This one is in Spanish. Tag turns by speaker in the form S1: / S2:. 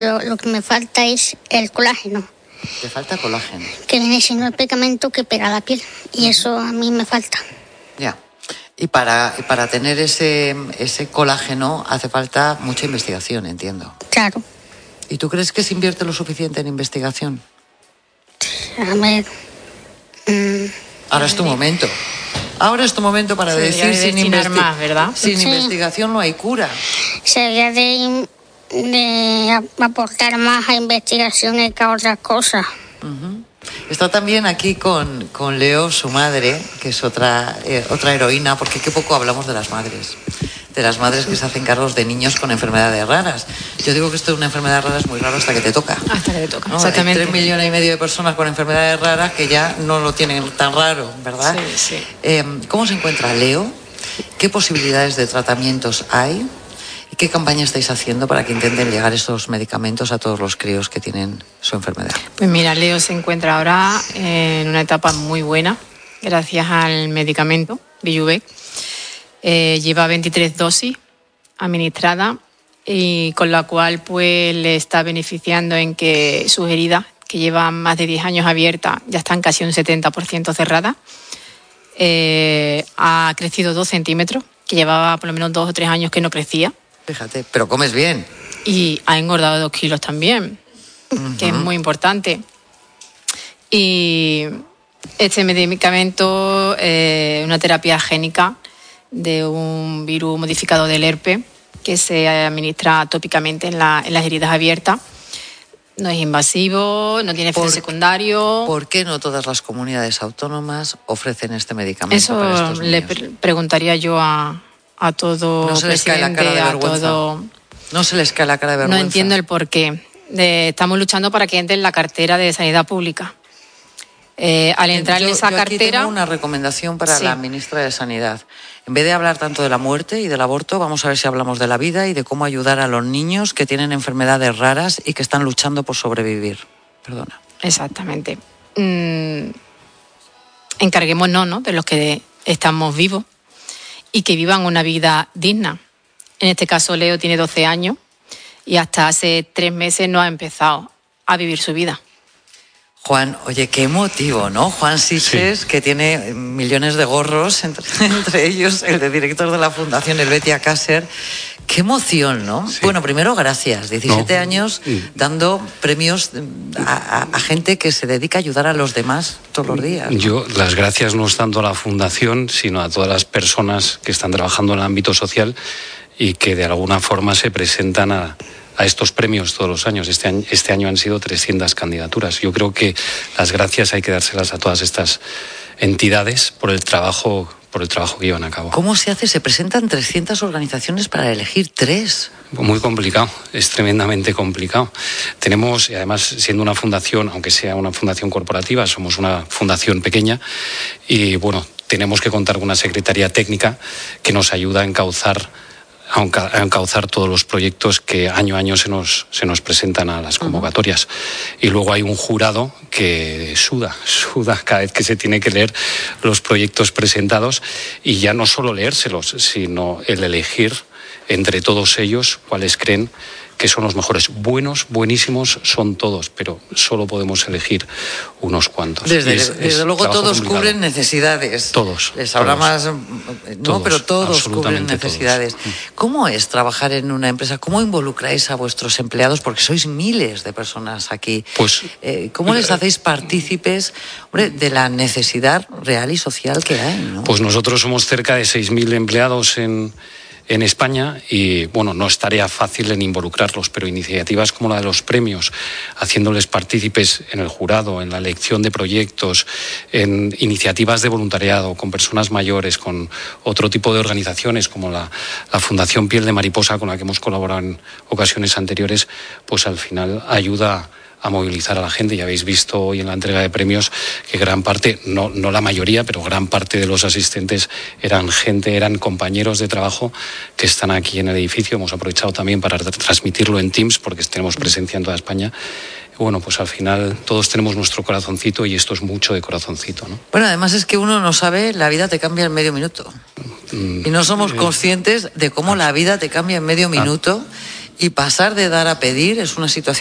S1: Lo que me falta es el colágeno.
S2: ¿Te falta colágeno?
S1: Que viene siendo el pegamento que pega la piel. Y eso a mí me falta.
S2: Ya. Y para tener ese colágeno hace falta mucha investigación, entiendo.
S1: Claro.
S2: ¿Y tú crees que se invierte lo suficiente en investigación?
S1: A ver...
S2: Ahora es tu momento. Ahora es tu momento para decir sin
S3: más, ¿verdad?
S2: Sin investigación no hay cura.
S1: Se había de aportar más a investigaciones que a otras cosas.
S2: Uh-huh. Está también aquí con Leo, su madre, que es otra heroína, porque qué poco hablamos de las madres que se hacen cargos de niños con enfermedades raras. Yo digo que esto de una enfermedad rara es muy raro hasta que te toca.
S3: Hasta que te toca,
S2: ¿no?
S3: exactamente.
S2: Hay 3,5 millones de personas con enfermedades raras que ya no lo tienen tan raro, ¿verdad?
S3: Sí.
S2: ¿Cómo se encuentra Leo? ¿Qué posibilidades de tratamientos hay? ¿Y qué campaña estáis haciendo para que intenten llegar estos medicamentos a todos los críos que tienen su enfermedad?
S3: Pues mira, Leo se encuentra ahora en una etapa muy buena, gracias al medicamento Bijubec. Lleva 23 dosis administradas y con la cual pues le está beneficiando en que sus heridas, que llevan más de 10 años abiertas, ya están casi un 70% cerradas. Ha crecido 2 centímetros, que llevaba por lo menos 2 o 3 años que no crecía.
S2: Fíjate, pero comes bien.
S3: Y ha engordado 2 kilos también, que es muy importante. Y este medicamento es una terapia génica de un virus modificado del herpes que se administra tópicamente en las heridas abiertas. No es invasivo, no tiene efectos secundarios.
S2: ¿Por qué no todas las comunidades autónomas ofrecen este medicamento
S3: eso
S2: para estos niños?
S3: Le preguntaría yo a todo
S2: no se les cae la cara de vergüenza. No se les cae la cara de vergüenza.
S3: No entiendo el porqué. Estamos luchando para que entre en la cartera de sanidad pública. Al entrar en esa
S2: yo
S3: cartera...
S2: Aquí tengo una recomendación para la ministra de Sanidad. En vez de hablar tanto de la muerte y del aborto, vamos a ver si hablamos de la vida y de cómo ayudar a los niños que tienen enfermedades raras y que están luchando por sobrevivir. Perdona.
S3: Exactamente. Encarguémonos, ¿no?, de los que estamos vivos y que vivan una vida digna. En este caso, Leo tiene 12 años y hasta hace 3 meses no ha empezado a vivir su vida.
S2: Juan, oye, qué emotivo, ¿no? Juan Sitges, que tiene millones de gorros, entre ellos el de director de la Fundación Helvetia Cáser. Qué emoción, ¿no? Sí. Bueno, primero, gracias. 17 años dando premios a gente que se dedica a ayudar a los demás todos los días, ¿no?
S4: Yo, las gracias no es tanto a la Fundación, sino a todas las personas que están trabajando en el ámbito social y que de alguna forma se presentan a estos premios todos los años. Este año han sido 300 candidaturas. Yo creo que las gracias hay que dárselas a todas estas entidades por el trabajo que llevan a cabo.
S2: ¿Cómo se hace? ¿Se presentan 300 organizaciones para elegir 3?
S4: Muy complicado, es tremendamente complicado. Tenemos, y además siendo una fundación, aunque sea una fundación corporativa, somos una fundación pequeña y bueno, tenemos que contar con una secretaría técnica que nos ayuda a encauzar todos los proyectos que año a año se nos presentan a las convocatorias. Y luego hay un jurado que suda cada vez que se tiene que leer los proyectos presentados y ya no solo leérselos, sino el elegir entre todos ellos cuáles creen que son los mejores. Buenos, buenísimos son todos, pero solo podemos elegir unos cuantos.
S2: Desde luego todos complicado. Cubren necesidades.
S4: Todos.
S2: Les habrá más... No, pero todos cubren necesidades.
S4: Todos.
S2: ¿Cómo es trabajar en una empresa? ¿Cómo involucráis a vuestros empleados? Porque sois miles de personas aquí.
S4: Pues,
S2: ¿cómo les hacéis partícipes de la necesidad real y social que hay, ¿no?
S4: Pues nosotros somos cerca de 6.000 empleados en España y, bueno, no es tarea fácil en involucrarlos, pero iniciativas como la de los premios, haciéndoles partícipes en el jurado, en la elección de proyectos, en iniciativas de voluntariado con personas mayores, con otro tipo de organizaciones como la Fundación Piel de Mariposa, con la que hemos colaborado en ocasiones anteriores, pues al final ayuda a movilizar a la gente. Ya habéis visto hoy en la entrega de premios que gran parte, no la mayoría, pero gran parte de los asistentes eran compañeros de trabajo que están aquí en el edificio. Hemos aprovechado también para transmitirlo en Teams porque tenemos presencia en toda España. Bueno, pues al final todos tenemos nuestro corazoncito y esto es mucho de corazoncito, ¿no?
S2: Bueno, además es que uno no sabe, la vida te cambia en medio minuto. Y no somos conscientes de cómo la vida te cambia en medio minuto. Y pasar de dar a pedir es una situación